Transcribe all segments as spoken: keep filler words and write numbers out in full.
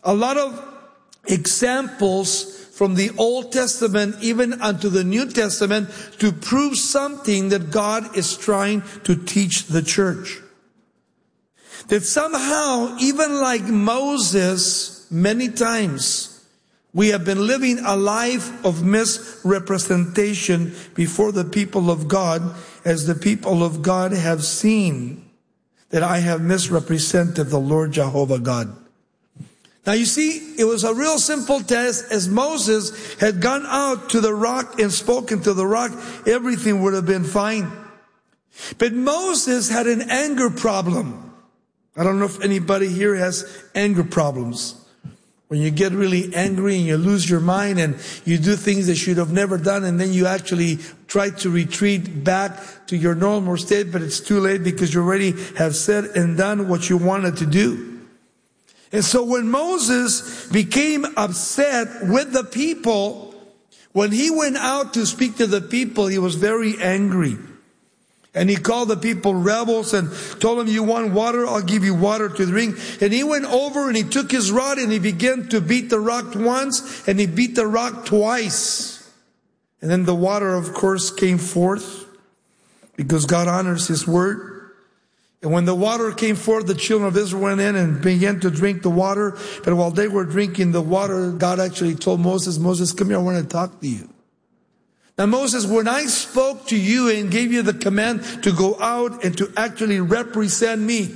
A lot of examples from the Old Testament even unto the New Testament to prove something that God is trying to teach the church. That somehow, even like Moses, many times we have been living a life of misrepresentation before the people of God, as the people of God have seen that I have misrepresented the Lord Jehovah God. Now you see, it was a real simple test. As Moses had gone out to the rock and spoken to the rock, everything would have been fine. But Moses had an anger problem. I don't know if anybody here has anger problems. When you get really angry and you lose your mind and you do things that you should have never done, and then you actually try to retreat back to your normal state, but it's too late because you already have said and done what you wanted to do. And so when Moses became upset with the people, when he went out to speak to the people, he was very angry. And he called the people rebels and told them, you want water? I'll give you water to drink. And he went over and he took his rod and he began to beat the rock once and he beat the rock twice. And then the water, of course, came forth because God honors His word. And when the water came forth, the children of Israel went in and began to drink the water. But while they were drinking the water, God actually told Moses, Moses, come here, I want to talk to you. Now Moses, when I spoke to you and gave you the command to go out and to actually represent me,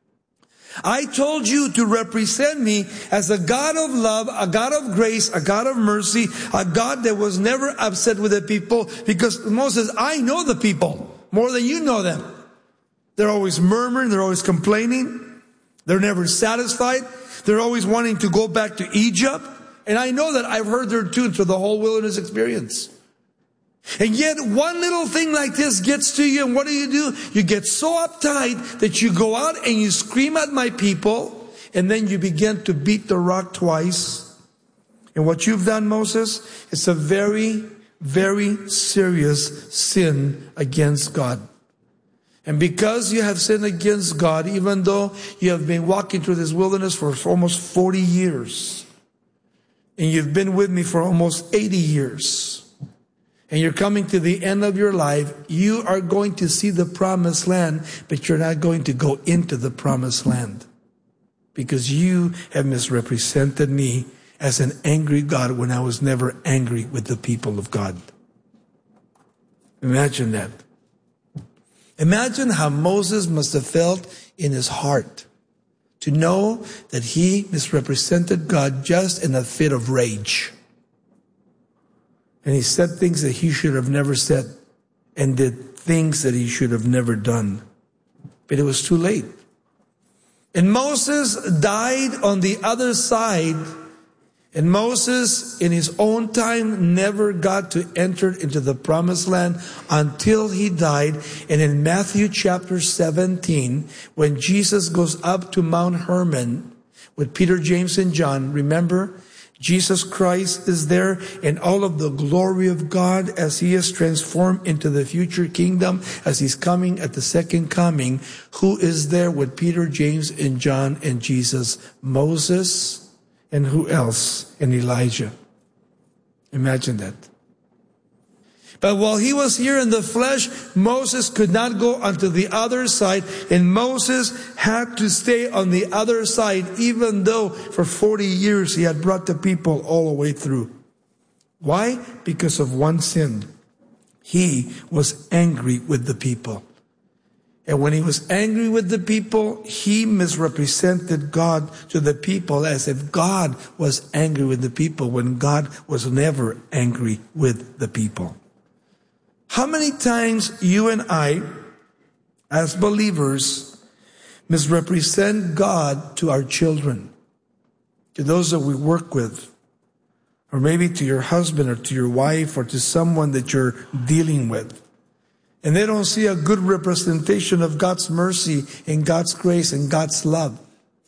I told you to represent me as a God of love, a God of grace, a God of mercy, a God that was never upset with the people. Because Moses, I know the people more than you know them. They're always murmuring. They're always complaining. They're never satisfied. They're always wanting to go back to Egypt. And I know that I've heard their tune through the whole wilderness experience. And yet one little thing like this gets to you, and what do you do? You get so uptight that you go out and you scream at my people, and then you begin to beat the rock twice. And what you've done, Moses, is a very, very serious sin against God. And because you have sinned against God, even though you have been walking through this wilderness for almost forty years, and you've been with me for almost eighty years, and you're coming to the end of your life, you are going to see the promised land, but you're not going to go into the promised land. Because you have misrepresented me as an angry God when I was never angry with the people of God. Imagine that. Imagine how Moses must have felt in his heart to know that he misrepresented God just in a fit of rage. And he said things that he should have never said and did things that he should have never done. But it was too late. And Moses died on the other side. And Moses, in his own time, never got to enter into the promised land until he died. And in Matthew chapter seventeen, when Jesus goes up to Mount Hermon with Peter, James, and John, remember, Jesus Christ is there in all of the glory of God as He is transformed into the future kingdom, as He's coming at the second coming. Who is there with Peter, James, and John and Jesus? Moses. And who else? And Elijah. Imagine that. But while he was here in the flesh, Moses could not go onto the other side. And Moses had to stay on the other side, even though for forty years he had brought the people all the way through. Why? Because of one sin. He was angry with the people. And when he was angry with the people, he misrepresented God to the people as if God was angry with the people when God was never angry with the people. How many times you and I, as believers, misrepresent God to our children, to those that we work with, or maybe to your husband or to your wife or to someone that you're dealing with? And they don't see a good representation of God's mercy and God's grace and God's love.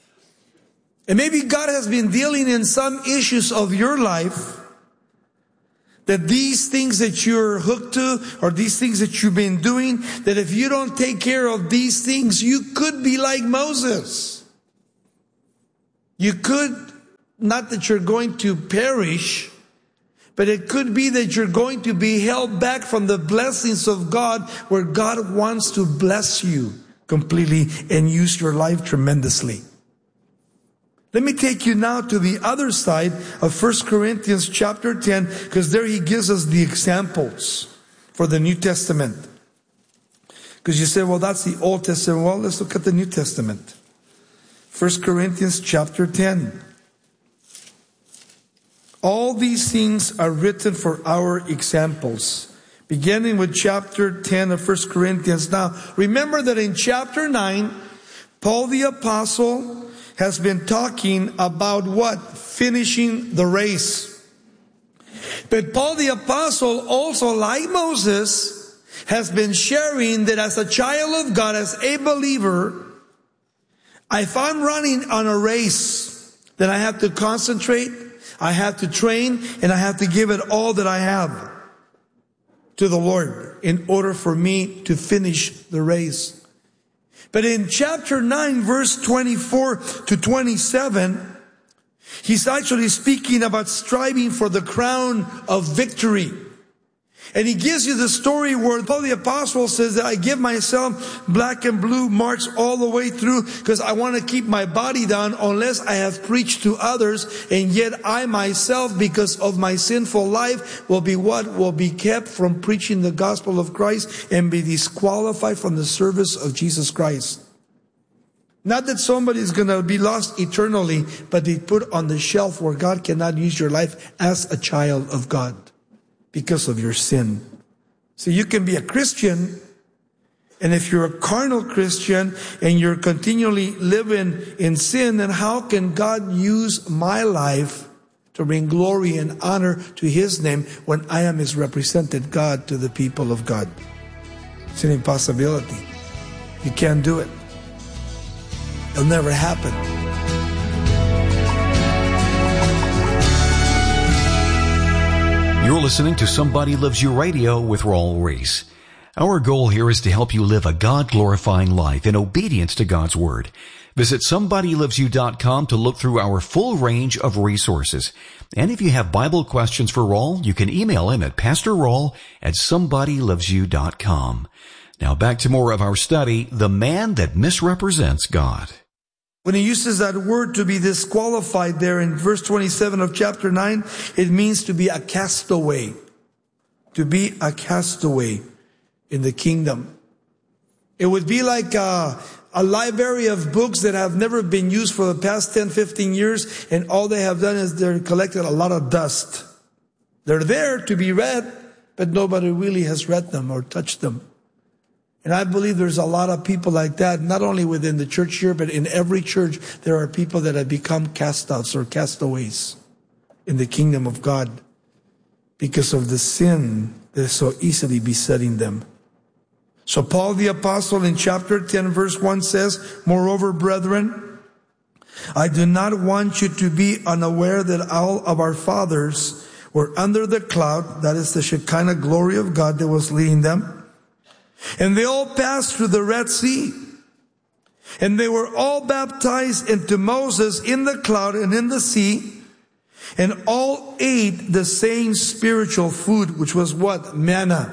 And maybe God has been dealing in some issues of your life, that these things that you're hooked to or these things that you've been doing, that if you don't take care of these things, you could be like Moses. You could not that you're going to perish, but it could be that you're going to be held back from the blessings of God, where God wants to bless you completely and use your life tremendously. Let me take you now to the other side of First Corinthians chapter ten, because there he gives us the examples for the New Testament. Because you say, well, that's the Old Testament. Well, let's look at the New Testament. First Corinthians chapter ten. All these things are written for our examples. Beginning with chapter ten of First Corinthians. Now, remember that in chapter nine, Paul the Apostle has been talking about what? Finishing the race. But Paul the Apostle also, like Moses, has been sharing that as a child of God, as a believer, if I'm running on a race, then I have to concentrate, I have to train, and I have to give it all that I have to the Lord in order for me to finish the race. But in chapter nine, verse twenty-four to twenty-seven, he's actually speaking about striving for the crown of victory. And he gives you the story where Paul the Apostle says that I give myself black and blue marks all the way through because I want to keep my body down unless I have preached to others. And yet I myself, because of my sinful life, will be what? Will be kept from preaching the gospel of Christ and be disqualified from the service of Jesus Christ. Not that somebody is going to be lost eternally, but be put on the shelf where God cannot use your life as a child of God. Because of your sin. So you can be a Christian, and if you're a carnal Christian and you're continually living in sin, then how can God use my life to bring glory and honor to His name when I am His represented God to the people of God? It's an impossibility. You can't do it. It'll never happen. You're listening to Somebody Loves You Radio with Raul Ries. Our goal here is to help you live a God-glorifying life in obedience to God's Word. Visit somebody loves you dot com to look through our full range of resources. And if you have Bible questions for Raul, you can email him at pastor raul at somebody loves you dot com. Now back to more of our study, The Man That Misrepresents God. When he uses that word to be disqualified there in verse twenty-seven of chapter nine, it means to be a castaway. To be a castaway in the kingdom. It would be like a, a library of books that have never been used for the past ten, fifteen years, and all they have done is they're collected a lot of dust. They're there to be read, but nobody really has read them or touched them. And I believe there's a lot of people like that, not only within the church here, but in every church, there are people that have become cast-outs or castaways in the kingdom of God because of the sin that is so easily besetting them. So Paul the Apostle in chapter ten, verse one says, "Moreover, brethren, I do not want you to be unaware that all of our fathers were under the cloud," that is the Shekinah glory of God that was leading them, "and they all passed through the Red Sea. And they were all baptized into Moses in the cloud and in the sea. And all ate the same spiritual food," which was what? Manna.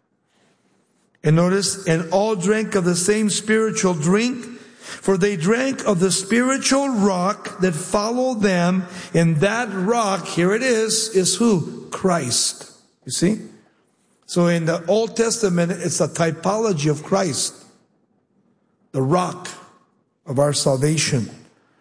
And notice, "and all drank of the same spiritual drink, for they drank of the spiritual rock that followed them. And that rock," here it is, is who? Christ. You see? So in the Old Testament, it's a typology of Christ, the rock of our salvation.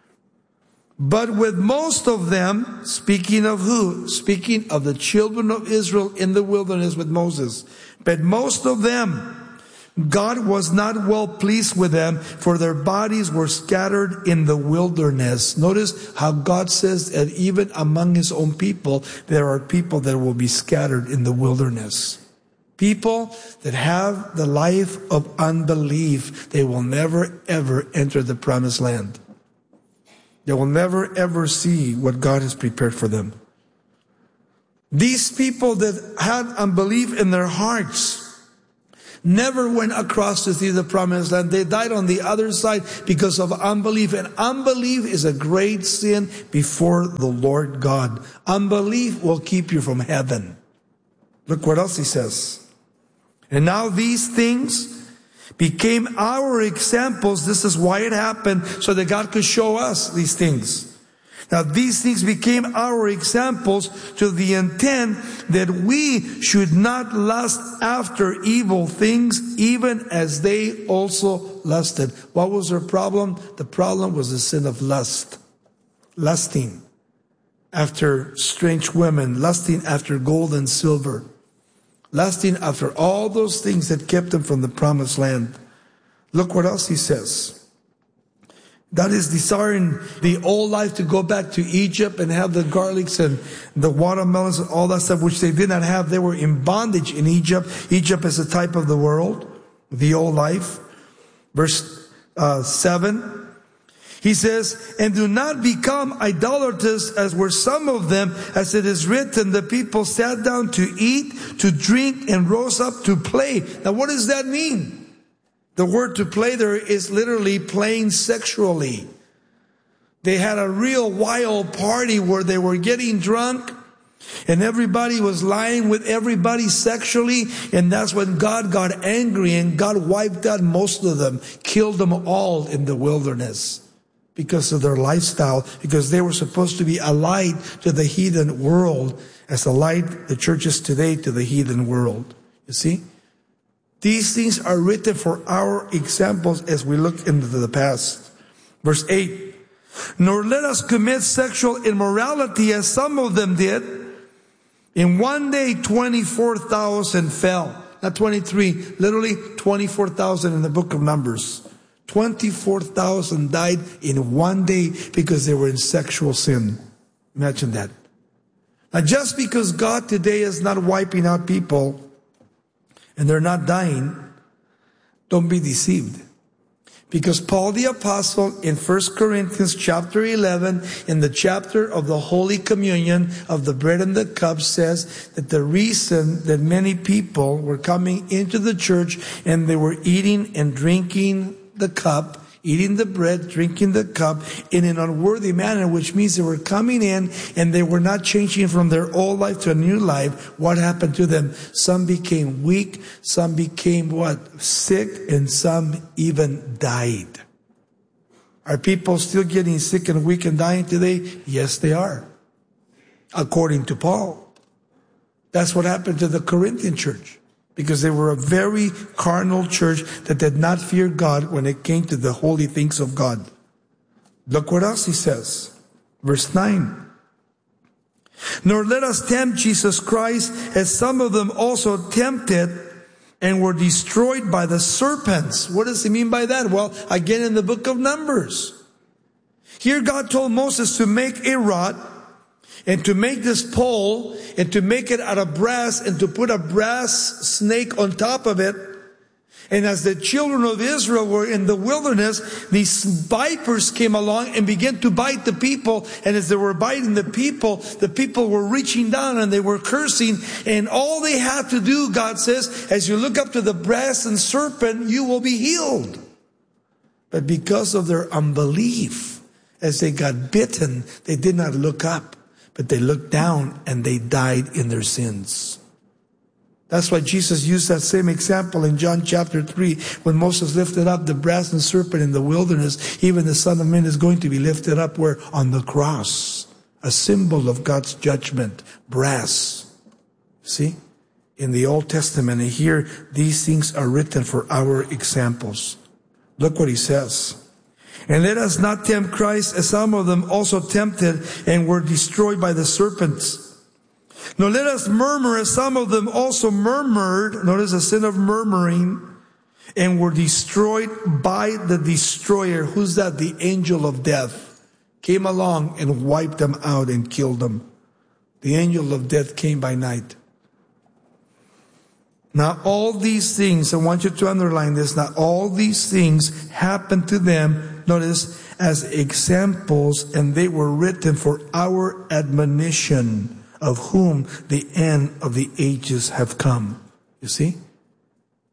"But with most of them," speaking of who? Speaking of the children of Israel in the wilderness with Moses. "But most of them, God was not well pleased with them, for their bodies were scattered in the wilderness." Notice how God says that even among His own people, there are people that will be scattered in the wilderness. People that have the life of unbelief, they will never ever enter the promised land. They will never ever see what God has prepared for them. These people that had unbelief in their hearts, never went across to see the promised land. They died on the other side because of unbelief. And unbelief is a great sin before the Lord God. Unbelief will keep you from heaven. Look what else he says. And now these things became our examples. This is why it happened, so that God could show us these things. Now these things became our examples to the intent that we should not lust after evil things, even as they also lusted. What was their problem? The problem was the sin of lust. Lusting after strange women, lusting after gold and silver, lusting after all those things that kept them from the promised land. Look what else he says. That is desiring the old life to go back to Egypt and have the garlics and the watermelons and all that stuff, which they did not have. They were in bondage in Egypt. Egypt is a type of the world, the old life. Verse uh, seven. He says, and do not become idolaters as were some of them, as it is written, the people sat down to eat, to drink, and rose up to play. Now what does that mean? The word to play there is literally playing sexually. They had a real wild party where they were getting drunk and everybody was lying with everybody sexually. And that's when God got angry and God wiped out most of them, killed them all in the wilderness because of their lifestyle, because they were supposed to be a light to the heathen world as a light the church is today to the heathen world. You see? These things are written for our examples as we look into the past. Verse eight. Nor let us commit sexual immorality as some of them did. In one day, twenty-four thousand fell. Not twenty-three, literally twenty-four thousand in the book of Numbers. twenty-four thousand died in one day because they were in sexual sin. Imagine that. Now just because God today is not wiping out people and they're not dying, don't be deceived. Because Paul the Apostle in First Corinthians chapter eleven, in the chapter of the Holy Communion of the bread and the cup, says that the reason that many people were coming into the church and they were eating and drinking the cup, eating the bread, drinking the cup in an unworthy manner, which means they were coming in and they were not changing from their old life to a new life. What happened to them? Some became weak, some became what? Sick, and some even died. Are people still getting sick and weak and dying today? Yes, they are. According to Paul. That's what happened to the Corinthian church. Because they were a very carnal church that did not fear God when it came to the holy things of God. Look what else he says. Verse nine. Nor let us tempt Jesus Christ, as some of them also tempted and were destroyed by the serpents. What does he mean by that? Well, again in the book of Numbers. Here God told Moses to make a rod and to make this pole and to make it out of brass and to put a brass snake on top of it. And as the children of Israel were in the wilderness, these vipers came along and began to bite the people. And as they were biting the people, the people were reaching down and they were cursing. And all they had to do, God says, as you look up to the brass and serpent, you will be healed. But because of their unbelief, as they got bitten, they did not look up. But they looked down and they died in their sins. That's why Jesus used that same example in John chapter three. When Moses lifted up the brass and serpent in the wilderness, even the Son of Man is going to be lifted up where? On the cross. A symbol of God's judgment. Brass. See? In the Old Testament, and here these things are written for our examples. Look what he says. And let us not tempt Christ, as some of them also tempted and were destroyed by the serpents. Nor let us murmur, as some of them also murmured, notice a sin of murmuring, and were destroyed by the destroyer. Who's that? The angel of death came along and wiped them out and killed them. The angel of death came by night. Now all these things, I want you to underline this, now all these things happened to them, notice, as examples, and they were written for our admonition, of whom the end of the ages have come. You see?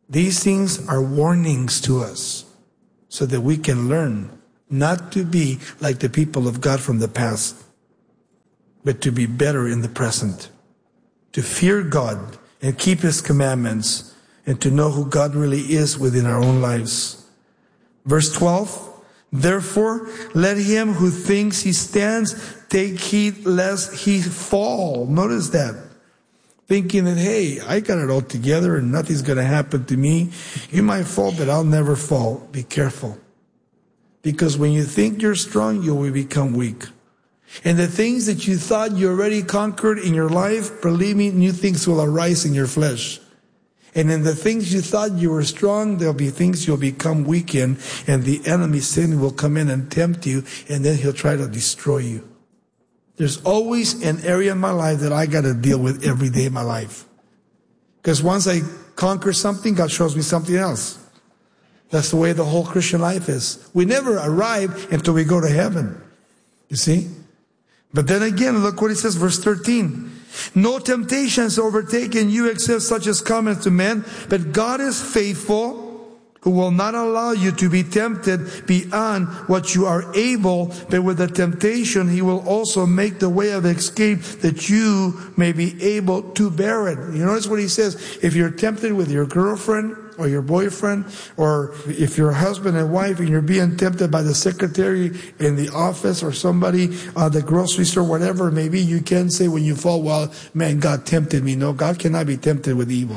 These things are warnings to us so that we can learn not to be like the people of God from the past, but to be better in the present, to fear God and keep His commandments, and to know who God really is within our own lives. Verse twelve, therefore, let him who thinks he stands take heed lest he fall. Notice that. Thinking that, hey, I got it all together and nothing's going to happen to me. You might fall, but I'll never fall. Be careful. Because when you think you're strong, you will become weak. And the things that you thought you already conquered in your life, believe me, new things will arise in your flesh. And in the things you thought you were strong, there'll be things you'll become weak in, and the enemy, sin, will come in and tempt you, and then he'll try to destroy you. There's always an area in my life that I got to deal with every day of my life. Because once I conquer something, God shows me something else. That's the way the whole Christian life is. We never arrive until we go to heaven. You see? But then again, look what it says, verse thirteen. No temptation has overtaken you except such as cometh to men, but God is faithful, who will not allow you to be tempted beyond what you are able, but with the temptation He will also make the way of escape that you may be able to bear it. You notice what He says, if you're tempted with your girlfriend or your boyfriend, or if you're a husband and wife and you're being tempted by the secretary in the office or somebody at the grocery store, whatever it may be, you can say when you fall, well, man, God tempted me. No, God cannot be tempted with evil.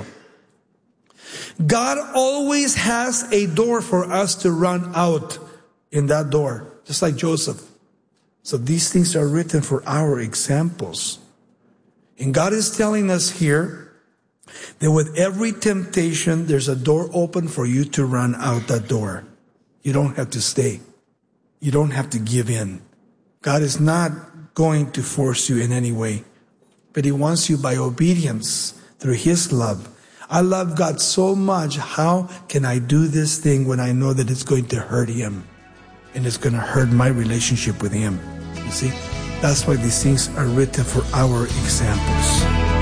God always has a door for us to run out in that door, just like Joseph. So these things are written for our examples. And God is telling us here that with every temptation, there's a door open for you to run out that door. You don't have to stay. You don't have to give in. God is not going to force you in any way, but He wants you by obedience through His love. I love God so much. How can I do this thing when I know that it's going to hurt Him and it's going to hurt my relationship with Him? You see, that's why these things are written for our examples.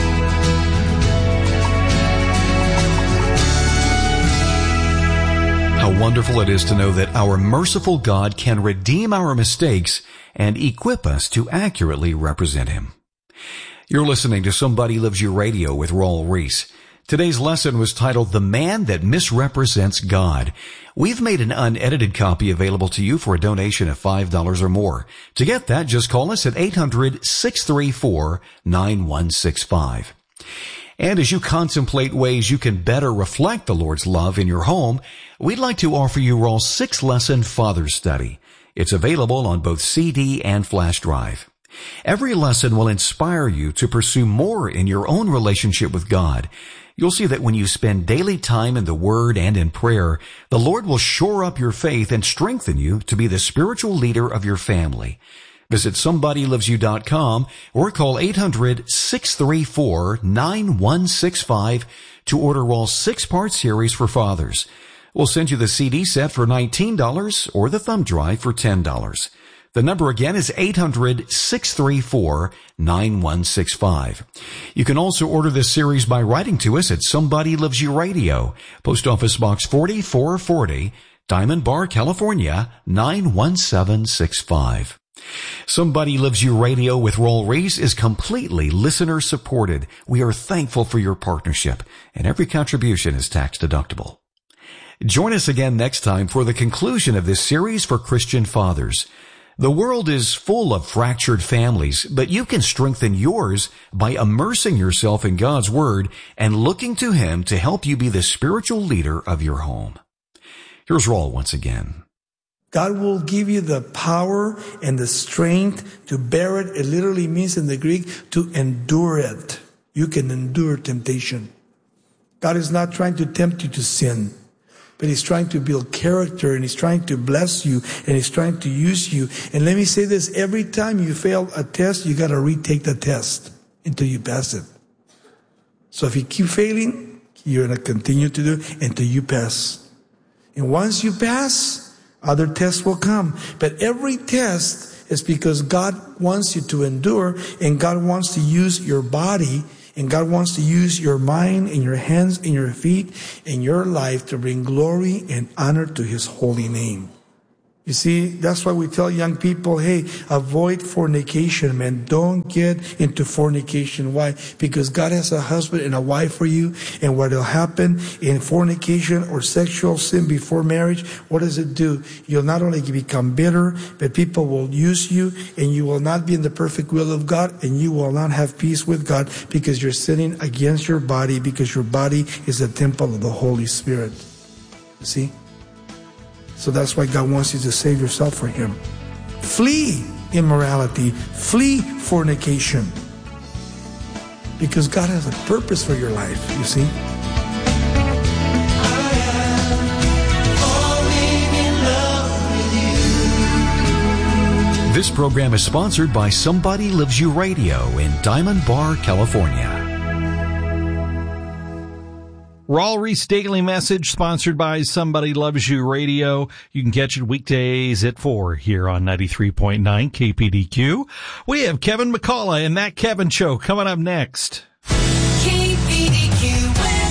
How wonderful it is to know that our merciful God can redeem our mistakes and equip us to accurately represent Him. You're listening to Somebody Loves You Radio with Raul Ries. Today's lesson was titled, The Man That Misrepresents God. We've made an unedited copy available to you for a donation of five dollars or more. To get that, just call us at eight hundred, six three four, nine one six five. And as you contemplate ways you can better reflect the Lord's love in your home, we'd like to offer you Raul's six-lesson Father's Study. It's available on both C D and flash drive. Every lesson will inspire you to pursue more in your own relationship with God. You'll see that when you spend daily time in the Word and in prayer, the Lord will shore up your faith and strengthen you to be the spiritual leader of your family. Visit somebody loves you dot com or call eight hundred, six three four, nine one six five to order Raul's six-part series for fathers. We'll send you the C D set for nineteen dollars or the thumb drive for ten dollars. The number again is eight hundred, six three four, nine one six five. You can also order this series by writing to us at Somebody Loves You Radio, Post Office Box forty-four forty, Diamond Bar, California, nine one seven six five. Somebody Loves You Radio with Raul Ries is completely listener supported. We are thankful for your partnership, and every contribution is tax deductible. Join us again next time for the conclusion of this series for Christian fathers. The world is full of fractured families, but you can strengthen yours by immersing yourself in God's Word and looking to Him to help you be the spiritual leader of your home. Here's Raul once again. God will give you the power and the strength to bear it. It literally means in the Greek to endure it. You can endure temptation. God is not trying to tempt you to sin, but He's trying to build character, and He's trying to bless you, and He's trying to use you. And let me say this, every time you fail a test, you got to retake the test until you pass it. So if you keep failing, you're going to continue to do it until you pass. And once you pass, other tests will come. But every test is because God wants you to endure, and God wants to use your body And God wants to use your mind and your hands and your feet and your life to bring glory and honor to His holy name. You see, that's why we tell young people, hey, avoid fornication, man. Don't get into fornication. Why? Because God has a husband and a wife for you. And what will happen in fornication or sexual sin before marriage, what does it do? You'll not only become bitter, but people will use you, and you will not be in the perfect will of God, and you will not have peace with God because you're sinning against your body, because your body is a temple of the Holy Spirit. You see? So that's why God wants you to save yourself for Him. Flee immorality. Flee fornication. Because God has a purpose for your life, you see. This program is sponsored by Somebody Loves You Radio in Diamond Bar, California. Raul Ries Daily Message, sponsored by Somebody Loves You Radio. You can catch it weekdays at four here on ninety-three point nine K P D Q. We have Kevin McCullough and That Kevin Show coming up next. K P D Q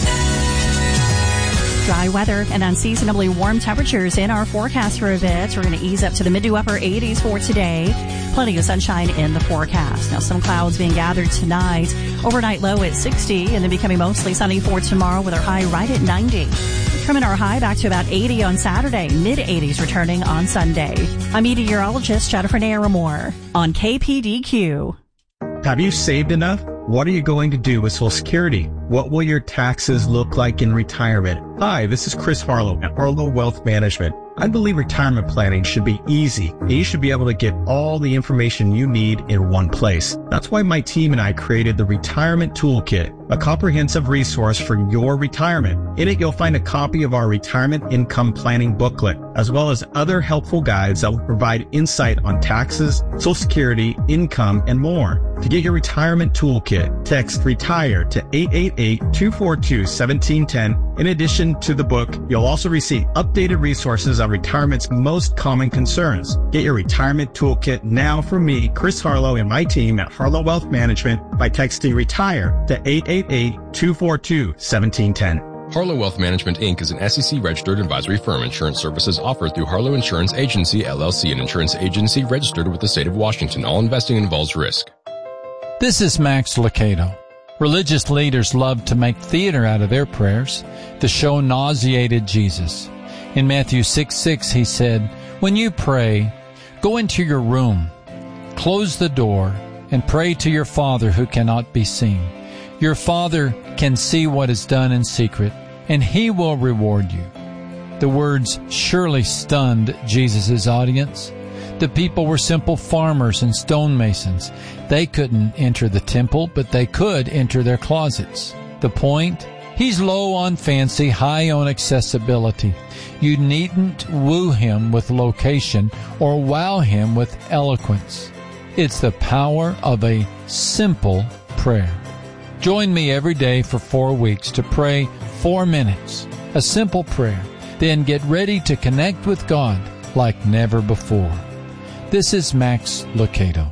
weather. Dry weather and unseasonably warm temperatures in our forecast for a bit. We're going to ease up to the mid to upper eighties for today. Plenty of sunshine in the forecast. Now, some clouds being gathered tonight. Overnight low at sixty and then becoming mostly sunny for tomorrow with our high right at ninety. Trimming our high back to about eighty on Saturday, mid eighties returning on Sunday. I'm meteorologist Jennifer Naramore on K P D Q. Have you saved enough? What are you going to do with Social Security? What will your taxes look like in retirement? Hi, this is Chris Harlow at Harlow Wealth Management. I believe retirement planning should be easy, and you should be able to get all the information you need in one place. That's why my team and I created the Retirement Toolkit, a comprehensive resource for your retirement. In it, you'll find a copy of our retirement income planning booklet, as well as other helpful guides that will provide insight on taxes, Social Security, income, and more. To get your retirement toolkit, text RETIRE to eight eight eight, two four two, one seven one zero. In addition to the book, you'll also receive updated resources on retirement's most common concerns. Get your retirement toolkit now from me, Chris Harlow, and my team at Harlow Wealth Management by texting RETIRE to eight eight eight, two four two, one seven one zero. Harlow Wealth Management, Incorporated is an S E C-registered advisory firm. Insurance services offered through Harlow Insurance Agency, L L C, an insurance agency registered with the state of Washington. All investing involves risk. This is Max Lucado. Religious leaders love to make theater out of their prayers. The show nauseated Jesus. In Matthew six six, he said, "When you pray, go into your room, close the door, and pray to your Father who cannot be seen. Your Father can see what is done in secret, and He will reward you." The words surely stunned Jesus' audience. The people were simple farmers and stonemasons. They couldn't enter the temple, but they could enter their closets. The point? He's low on fancy, high on accessibility. You needn't woo Him with location or wow Him with eloquence. It's the power of a simple prayer. Join me every day for four weeks to pray four minutes, a simple prayer. Then get ready to connect with God like never before. This is Max Lucado.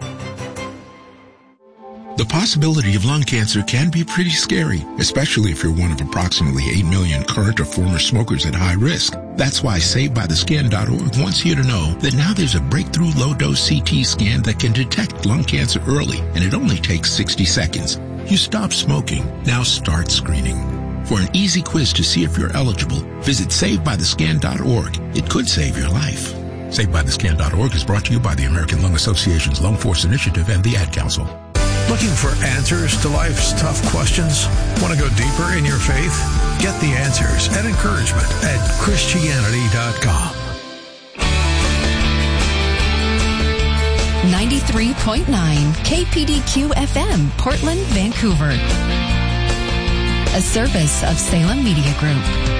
The possibility of lung cancer can be pretty scary, especially if you're one of approximately eight million current or former smokers at high risk. That's why Saved By The Scan dot org wants you to know that now there's a breakthrough low-dose C T scan that can detect lung cancer early, and it only takes sixty seconds. You stop smoking, now start screening. For an easy quiz to see if you're eligible, visit Saved By The Scan dot org. It could save your life. Saved By The Scan dot org is brought to you by the American Lung Association's Lung Force Initiative and the Ad Council. Looking for answers to life's tough questions? Want to go deeper in your faith? Get the answers and encouragement at Christianity dot com. ninety-three point nine K P D Q F M, Portland, Vancouver. A service of Salem Media Group.